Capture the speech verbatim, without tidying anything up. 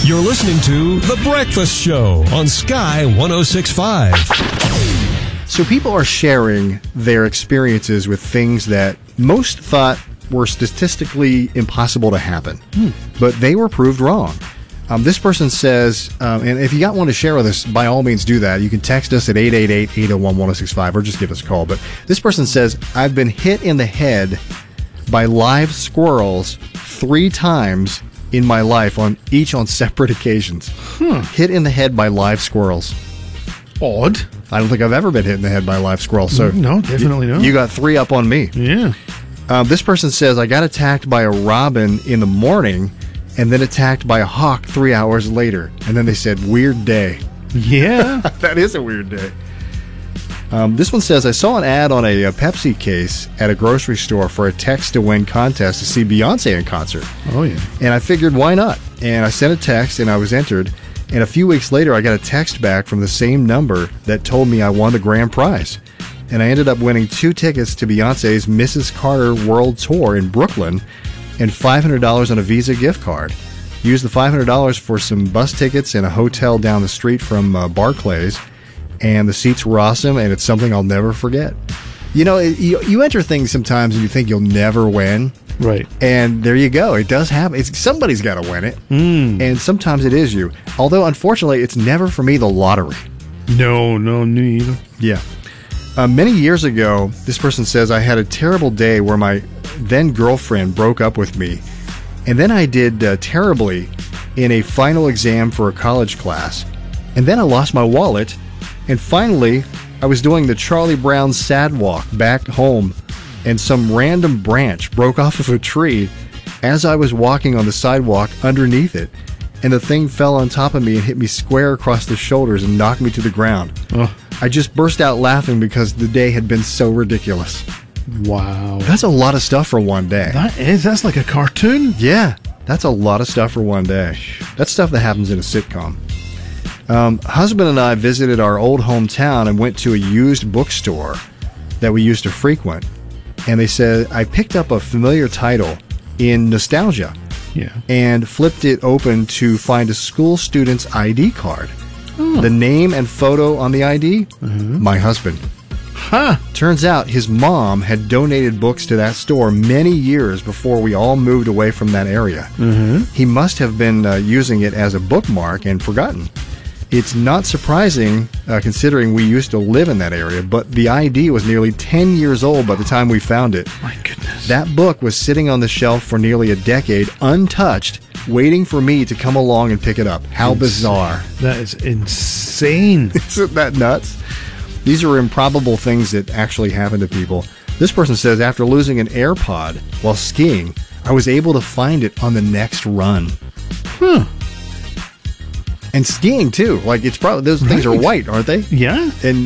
You're listening to The Breakfast Show on Sky one oh six point five. So people are sharing their experiences with things that most thought were statistically impossible to happen, hmm. but they were proved wrong. Um, this person says, um, and if you got one to share with us, by all means do that. You can text us at eight eight eight, eight oh one, one oh six five or just give us a call. But this person says, I've been hit in the head by live squirrels three times in my life, on each on separate occasions. Hmm. Hit in the head by live squirrels. Odd. I don't think I've ever been hit in the head by a live squirrel. So no, definitely you, not. You got three up on me. Yeah. Um, this person says, I got attacked by a robin in the morning and then attacked by a hawk three hours later. And then they said, weird day. Yeah. That is a weird day. Um, this one says, I saw an ad on a, a Pepsi case at a grocery store for a text-to-win contest to see Beyonce in concert. Oh, yeah. And I figured, why not? And I sent a text, and I was entered. And a few weeks later, I got a text back from the same number that told me I won the grand prize. And I ended up winning two tickets to Beyonce's Missus Carter World Tour in Brooklyn and five hundred dollars on a Visa gift card. Used the five hundred dollars for some bus tickets and a hotel down the street from uh, Barclays. And the seats were awesome, and it's something I'll never forget. You know, it, you, you enter things sometimes and you think you'll never win. Right. And there you go. It does happen. It's, somebody's got to win it. Mm. And sometimes it is you. Although, unfortunately, it's never, for me, the lottery. No, no, me either. Yeah. Uh, many years ago, this person says, I had a terrible day where my then-girlfriend broke up with me. And then I did uh, terribly in a final exam for a college class. And then I lost my wallet. And finally, I was doing the Charlie Brown sad walk back home, and some random branch broke off of a tree as I was walking on the sidewalk underneath it, and the thing fell on top of me and hit me square across the shoulders and knocked me to the ground. Oh. I just burst out laughing because the day had been so ridiculous. Wow. That's a lot of stuff for one day. That is. That's like a cartoon. Yeah, that's a lot of stuff for one day. That's stuff that happens in a sitcom. Um, husband and I visited our old hometown and went to a used bookstore that we used to frequent. And they said, I picked up a familiar title in nostalgia. Yeah. And flipped it open to find a school student's I D card. Oh. The name and photo on the I D? Uh-huh. My husband. Huh. Turns out his mom had donated books to that store many years before we all moved away from that area. Uh-huh. He must have been uh, using it as a bookmark and forgotten. It's not surprising, uh, considering we used to live in that area, but the I D was nearly ten years old by the time we found it. My goodness. That book was sitting on the shelf for nearly a decade, untouched, waiting for me to come along and pick it up. How Insane. Bizarre. That is insane. Isn't that nuts? These are improbable things that actually happen to people. This person says, after losing an AirPod while skiing, I was able to find it on the next run. Huh. And skiing, too. Like, it's probably, those things Right. are white, aren't they? Yeah. And